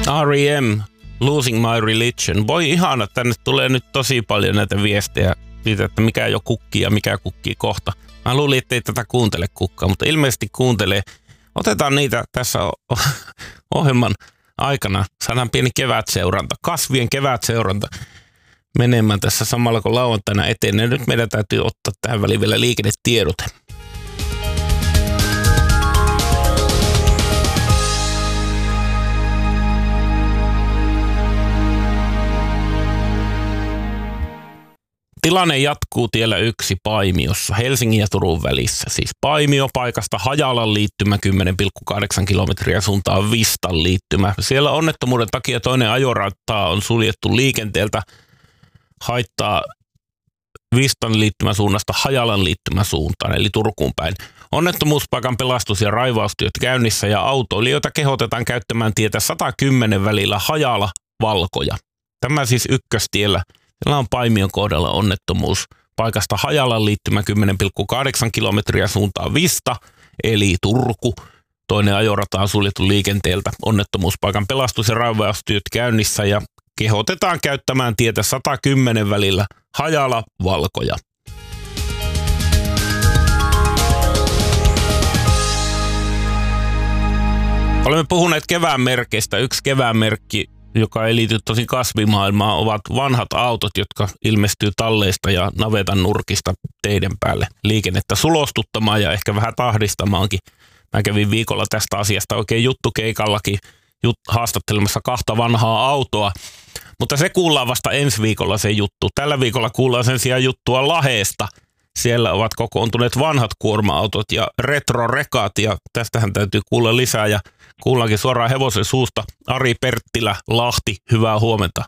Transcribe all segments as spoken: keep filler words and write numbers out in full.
R E M, Losing My Religion. Voi ihana, tänne tulee nyt tosi paljon näitä viestejä siitä, että mikä jo kukkii ja mikä kukkii kohta. Mä luulin, ettei tätä kuuntele kukkaa, mutta ilmeisesti kuuntelee. Otetaan niitä tässä ohjelman aikana. Saadaan pieni kevätseuranta, kasvien kevätseuranta menemään tässä samalla kun lauantaina etenee. Nyt meidän täytyy ottaa tähän väliin vielä liikennetiedote. Tilanne jatkuu tiellä yksi Paimiossa, Helsingin ja Turun välissä. Siis Paimio paikasta Hajalan liittymä kymmenen pilkku kahdeksan kilometriä suuntaan Vistan liittymä. Siellä onnettomuuden takia toinen ajorata on suljettu liikenteeltä, haittaa Vistan liittymä suunnasta Hajalan liittymä suuntaan, eli Turkuun päin. Onnettomuuspaikan pelastus- ja raivaustyöt käynnissä ja autoilijoita kehotetaan käyttämään tietä sata kymmenen välillä Hajala-Valkoja. Tämä siis ykköstiellä. Siellä on Paimion kohdalla onnettomuus paikasta Hajalan liittymä kymmenen pilkku kahdeksan kilometriä suuntaan Vista, eli Turku. Toinen ajorata on suljettu liikenteeltä. Onnettomuuspaikan pelastus- ja raivaustyöt käynnissä ja kehotetaan käyttämään tietä sata kymmenen välillä Hajala-Valkoja. Olemme puhuneet kevään merkeistä. Yksi kevään merkki, joka ei liity tosi kasvimaailmaan, ovat vanhat autot, jotka ilmestyy talleista ja navetan nurkista teiden päälle liikennettä sulostuttamaan ja ehkä vähän tahdistamaankin. Mä kävin viikolla tästä asiasta oikein juttukeikallakin jut, haastattelemassa kahta vanhaa autoa, mutta se kuullaan vasta ensi viikolla se juttu. Tällä viikolla kuullaan sen sijaan juttua Laheesta. Siellä ovat kokoontuneet vanhat kuorma-autot ja retrorekat ja tästähän täytyy kuulla lisää ja kuullaankin suoraan hevosen suusta. Ari Perttilä, Lahti, hyvää huomenta.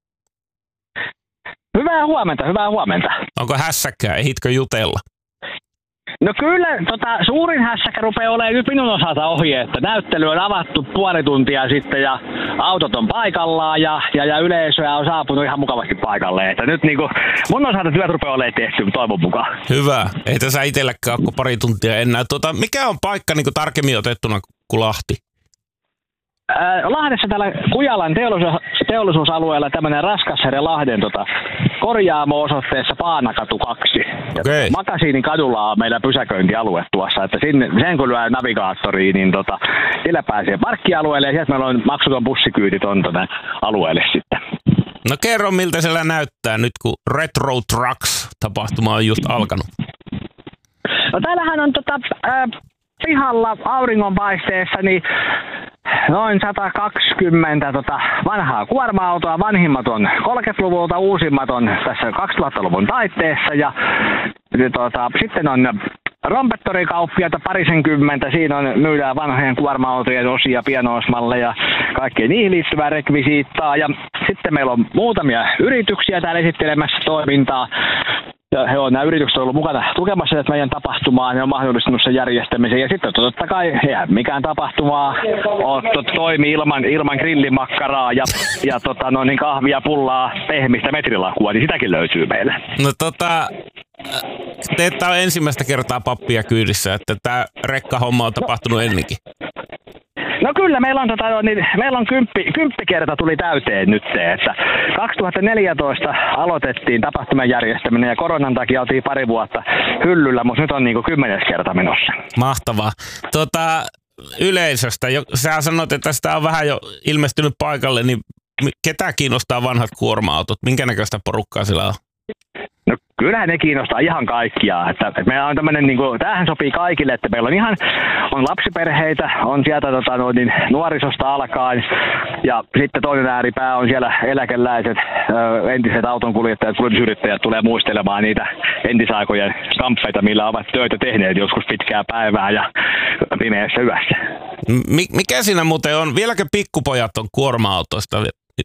Hyvää huomenta, hyvää huomenta. Onko hässäkkää, ehitkö jutella? No kyllä, tota, suurin hässäkkä rupeaa olemaan nyt minun osalta ohi, että näyttely on avattu puoli tuntia sitten ja autot on paikallaan ja, ja, ja yleisöä on saapunut ihan mukavasti paikalle. Että nyt niinku mun osalta työt rupeaa olemaan tehty, toivon mukaan. Hyvä, ei tässä itselläkään ole pari tuntia enää. Tota, mikä on paikka niinku tarkemmin otettuna kuin Lahti? Lahdessa täällä Kujalan teollisuus, teollisuusalueella tämmöinen Raskasherja Lahden tota, korjaamo osoitteessa Paanakatu kaksi. Okay. Makasiinin kadulla on meillä pysäköintialue tuossa, että sinne, sen kun lyö navigaattoriin, niin tota, sillä pääsee parkkialueelle ja sieltä meillä on maksuton bussikyydit on tuonne alueelle sitten. No kerro miltä siellä näyttää nyt kun Retro Trucks-tapahtuma on just alkanut. No täällähän on tota, äh, pihalla auringonpaisteessa niin noin sata kaksikymmentä tota, vanhaa kuorma-autoa, vanhimmat on kolmekymmentäluvulta, uusimmat on tässä kaksituhattaluvun taitteessa ja tota, sitten on rompettorikauppiaita parisenkymmentä, siinä on myydään vanhojen kuorma-autojen osia, pienoismalleja, kaikkea niihin liittyvää rekvisiittaa ja sitten meillä on muutamia yrityksiä täällä esittelemässä toimintaa. Ja he on, nämä yritykset ovat olleet mukana tukemassa tätä meidän tapahtumaa, ne on mahdollistanut sen järjestämisen. Ja sitten totta kai eihän mikään tapahtumaa on, to, toimi ilman, ilman grillimakkaraa ja, ja tota, no, niin kahvia, pullaa, pehmistä metrilakua, niin sitäkin löytyy meille. No tota, te ette ole ensimmäistä kertaa pappia kyydissä, että tämä rekkahomma on tapahtunut ennenkin. No kyllä, meillä on, tota, niin, meillä on kymppi, kymppikerta tuli täyteen nyt se, että kaksituhattaneljätoista aloitettiin tapahtuman järjestäminen ja koronan takia oltiin pari vuotta hyllyllä, mutta nyt on niin kuin kymmenes kerta menossa. Mahtavaa. Tota, yleisöstä, jo, sä sanoit, että sitä on vähän jo ilmestynyt paikalle, niin ketä kiinnostaa vanhat kuorma-autot? Minkä näköistä porukkaa sillä on? No kyllähän ne kiinnostaa ihan kaikkia. Että, että meillä on tämmöinen, niin kuin, tämähän sopii kaikille, että meillä on ihan on lapsiperheitä, on sieltä tota, no, niin, nuorisosta alkaen ja sitten toinen ääripää on siellä eläkeläiset, ö, entiset autonkuljettajat, kuljetusyrittäjät tulee muistelemaan niitä entisaikojen kamppeita, millä ovat töitä tehneet joskus pitkää päivää ja pimeässä yössä. M- mikä siinä muuten on? Vieläkö pikkupojat on kuorma-autoista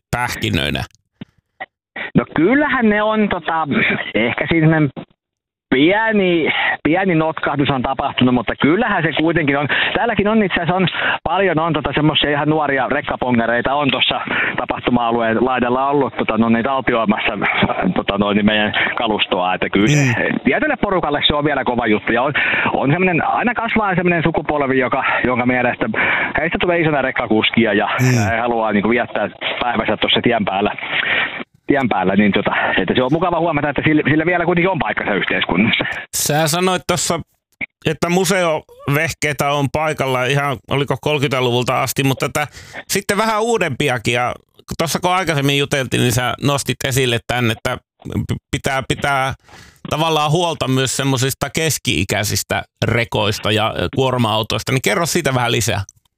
pähkinöinä? No kyllähän ne on tota, ehkä siinä pieni, pieni notkahdus on tapahtunut, mutta kyllähän se kuitenkin on. Täälläkin on itse asiassa on, paljon on tota semmoisia ihan nuoria rekkapongareita on tuossa tapahtuma-alueen laidalla ollut tota, no, niitä altioimassa tota, no, niin meidän kalustoa. Että kyllä mm. tietylle porukalle se on vielä kova juttu. Ja on, on semmoinen, aina kasvaa semmoinen sukupolvi, joka, jonka mielestä heistä tulee isona rekkakuskia ja mm. he haluaa niin kuin, viettää päivänsä tuossa tien päällä. tien päällä, niin tota, että se on mukava huomata, että sillä, sillä vielä kuitenkin on paikkansa yhteiskunnassa. Sä sanoit tuossa, että museovehkeitä on paikalla ihan, oliko kolmekymmentäluvulta asti, mutta tätä, sitten vähän uudempiakin. Ja tuossa kun aikaisemmin juteltiin, niin sä nostit esille tämän, että pitää, pitää tavallaan huolta myös semmoisista keski-ikäisistä rekoista ja kuorma-autoista, niin kerro siitä vähän lisää.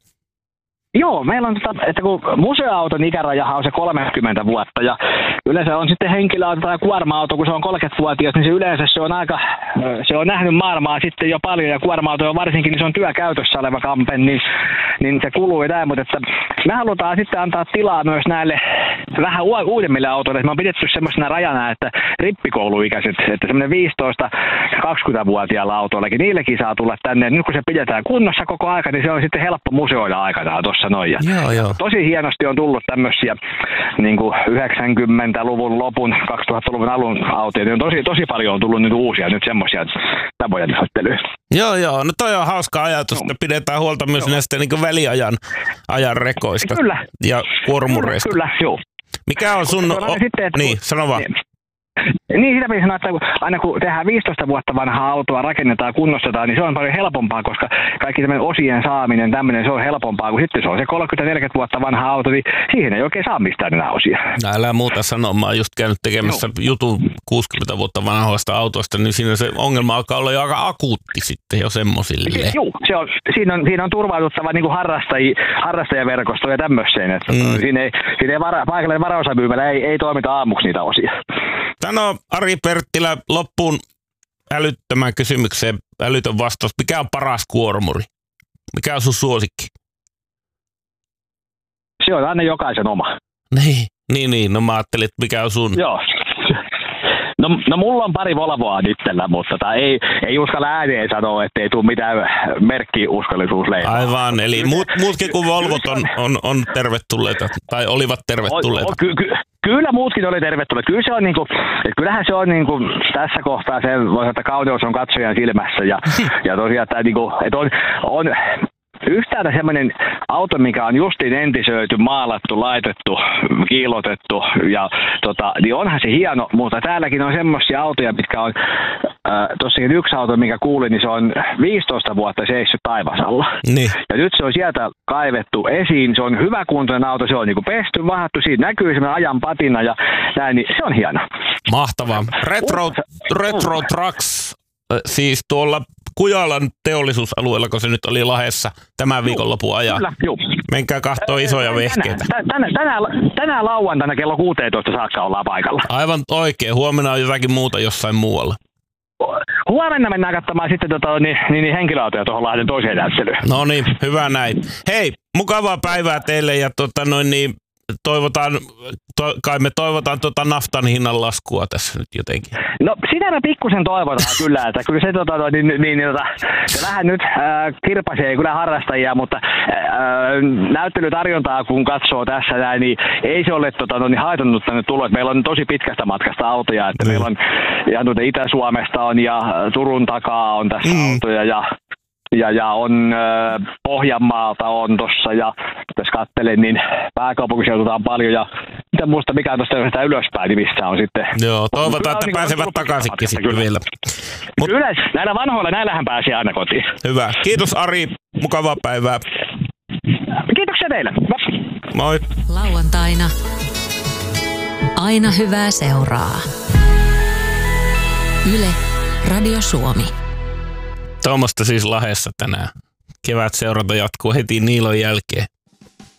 Joo, meillä on, tota, että kun museoauton ikärajahan on se kolmekymmentä vuotta ja yleensä on sitten henkilöauto tai kuorma-auto, kun se on kolmekymmentävuotias, niin se yleensä se on aika, se on nähnyt maailmaa sitten jo paljon ja kuorma-auto on varsinkin, niin se on työkäytössä oleva kampe, niin, niin se kuluu ja näin, mutta että me halutaan sitten antaa tilaa myös näille vähän uudemmille autoille. Me on pidetty semmoisena rajana, että rippikouluikäiset, että semmoinen viisitoista kaksikymmentävuotiailla autoillakin, niillekin saa tulla tänne. Nyt kun se pidetään kunnossa koko aika, niin se on sitten helppo museoida aikanaan tuossa noin. Joo, joo. Tosi hienosti on tullut tämmöisiä niin kuin yhdeksänkymmentäluvun lopun, kaksituhattaluvun alun autoja. Niin tosi, tosi paljon on tullut nyt uusia nyt semmoisia tapoja näyttelyä. Joo, joo. No toi on hauska ajatus, että pidetään huolta myös joo. näistä niin kuin väliajan ajan rekoista kyllä. ja kuormureista. Kyllä, kyllä, joo. Mikä on sun... O- sitten, että niin, sano vaan. Niin. Niin, sitä pitää sanoa, että aina kun tehdään viisitoista vuotta vanhaa autoa, rakennetaan, kunnostetaan, niin se on paljon helpompaa, koska kaikki tämmöinen osien saaminen, tämmöinen, se on helpompaa, kun sitten se on se kolmekymmentä neljäkymmentä vuotta vanha auto, niin siihen ei oikein saa mistään enää osia. No älä muuta sanoa, mä oon just käynyt tekemässä no. jutun kuusikymmentä vuotta vanhoista autoista, niin siinä se ongelma alkaa olla jo aika akuutti sitten jo semmosille. Joo, se on, siinä, on, siinä on turvauduttava niin kuin harrastaj, harrastajaverkosto ja tämmöiseen, että mm. siinä ei, siinä ei vara, paikallinen varaosamyymälä ei, ei toimita aamuksi niitä osia. Sano Ari Perttilä loppuun älyttömän kysymykseen älytön vastaus. Mikä on paras kuormuri? Mikä on sun suosikki? Se on aina jokaisen oma. Niin, niin, niin. No mä ajattelin, että mikä on sun? Joo. No, no mulla on pari Volvoa itsellä, mutta tota, ei, ei uskalla ääneen sanoa, että ei tule mitään merkkiuskollisuusleipää. Aivan, eli muut, muutkin kuin Volvot on, on, on tervetulleita, tai olivat tervetulleita. O, o, ky, ky, kyllä muutkin oli tervetulleita. Kyllä se on niinku, että kyllähän se on niinku, tässä kohtaa se, voi sanoa, että kauneus on katsojan silmässä. Ja, ja tosiaan, että, niinku, että on... on yhtäältä semmoinen auto, mikä on justiin entisöity, maalattu, laitettu, kiilotettu, ja tota, niin onhan se hieno, mutta täälläkin on semmoisia autoja, mitkä on, äh, tossakin yksi auto, mikä kuulin, niin se on viisitoista vuotta seissyt taivasalla. Niin. Ja nyt se on sieltä kaivettu esiin, se on hyväkuntoinen auto, se on niinku pesty, vahattu, siinä näkyy semmoinen ajan patina ja näin, niin se on hieno. Mahtavaa. Retro, retro Trucks, siis tuolla Kujalan teollisuusalueella, kun se nyt oli Lahdessa tämän viikonlopun ajan. Kyllä, joo. Menkää kahtoo isoja vehkeitä. Tänään, tänään, tänään, tänään lauantaina kello kuusitoista saakka ollaan paikalla. Aivan oikein. Huomenna on jotakin muuta jossain muualla. Huomenna mennään katsomaan sitten tota, niin, niin, niin henkilöautoja tuohon Lahden toiseen näyttelyyn. No niin, hyvä näin. Hei, mukavaa päivää teille ja tota, noin, niin, toivotaan, to, kai me toivotaan tota naftan hinnan laskua tässä nyt jotenkin. No sitä me pikkusen toivotaan kyllä, että kyllä se, tota, niin, niin, niin, tota, se vähän nyt äh, kirpaisee kyllä harrastajia, mutta äh, näyttelytarjontaa kun katsoo tässä näin, niin ei se ole tota, no, niin haitannut tänne tullut. Meillä on tosi pitkästä matkasta autoja, että mm. meillä on ihan tuota Itä-Suomesta on ja Turun takaa on tässä mm. autoja ja Ja, ja on äh, Pohjanmaalta on tossa ja jos katselen, niin pääkaupunkiseudulta on paljon ja mitä muista mikä on tuosta ylöspäin, niin missä on sitten. Joo, toivotaan, että niin pääsevät takaisinkin sitten kyllä. vielä. Mut, kyllä, näillä vanhoilla, näillähän pääsee aina kotiin. Hyvä. Kiitos Ari, mukavaa päivää. Kiitoksia teille. Moi. Lauantaina aina hyvää seuraa. Yle, Radio Suomi. Tuommoista siis Lahdessa tänään. Kevät seuranta jatkuu heti Niilon jälkeen.